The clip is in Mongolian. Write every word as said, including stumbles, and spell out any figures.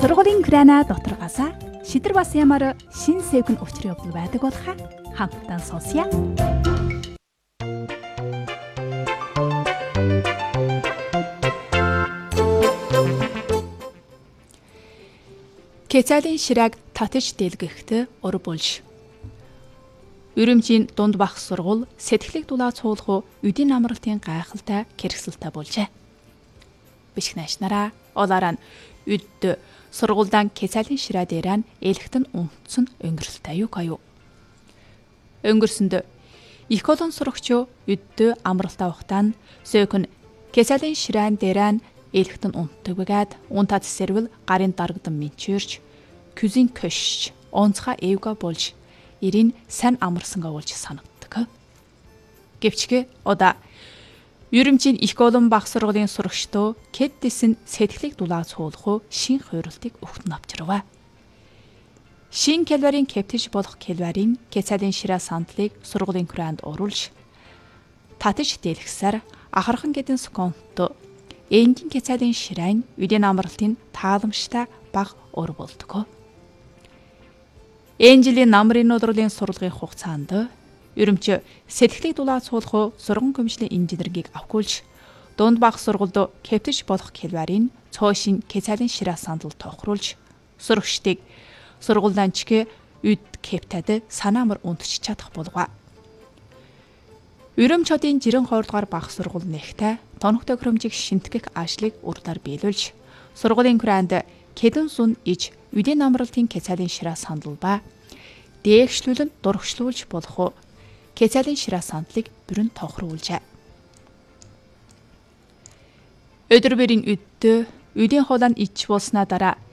Сургуулийн грана дотроогоосаа шидэр бас ямар шин сэвгэн учрын явдал байдаг болохаа хамтдаа сонсъё. Кецалийн ширэг татаж дэлгэхдээ өр болж. Үрэмжийн дунд бах сургууль сэтгэлийг дулаа цуулах үдийн амралтын гайхалтай кэрсэлтэй болжээ. Бишг наашнараа олаараа үд сургуульдан кецалийн ширээ дээрэн элэгтэн унтсан өнгөрөлтэй юу гаю. Өнгөрсөнд их олон сурагч үддөө амралтаа ухтаан сөөхөн кецалийн ширээн дээрэн элэгтэн унттаггээд унтаад сэрвэл гарын дарагдан минчэрч күзин көшч онцгой эвга болж ирийн сайн амарсангаа болж санагддаг. Гэвчгээ одоо Үрэмжийн их олон бага сургуулийн сурагчдоо Кэддис нь сэтгэлийг дулаа цуулах шин хууралтыг өгтөн авчирваа. Шин калорийн кэптэж болох калорийн кецалийн ширээ сандлыг сургуулийн хүрээнд оруулж татаж дэлгэсээр ахархан гэдэн сконто энгийн кецалийн ширээн үдийн амралтын тааламжтай бага өр болдог. Энжлийн намрын нудралын сурлагын хугацаанд Үрэмч сэтгэлийг дулаа цуулах сургууль гомжлын инженерийг авгуулж дунд бага сургуульд кэптэж болох калорийн цоошин кецалийн ширээ сандал тохируулж сурагчдыг сургуульданчгэ үд кептад санаамар унтч чадах болов. Үрэмч хотын жирэн хоёрдугаар бага сургууль нэгтээ тоног тохиромжийг шинтгэх ажлыг урдаар биелүүлж сургуулийн хүрээнд кэдэн сун иж үдийн амралтын кецалийн ширээ сандал ба дээгшлүүлэн дургшлуулж болох кецалийн ширээ сандлыг бүрэн тохируулжээ. Өдөр бүрийн үддөө үдийн хулаанд ич болснаа дараа